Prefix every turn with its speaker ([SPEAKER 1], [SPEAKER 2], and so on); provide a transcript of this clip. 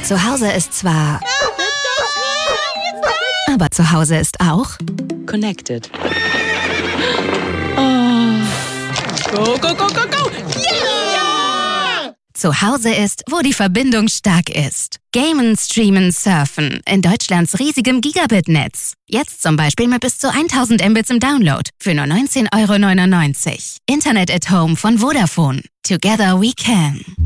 [SPEAKER 1] Zu Hause ist zwar... Aber zu Hause ist auch...
[SPEAKER 2] Connected. Oh. Go, go, go, go, go!
[SPEAKER 1] Yeah! Zu Hause ist, wo die Verbindung stark ist. Gamen, streamen, surfen. In Deutschlands riesigem Gigabit-Netz. Jetzt zum Beispiel mit bis zu 1000 Mbits im Download. Für nur 19,99 €. Internet at Home von Vodafone. Together we can.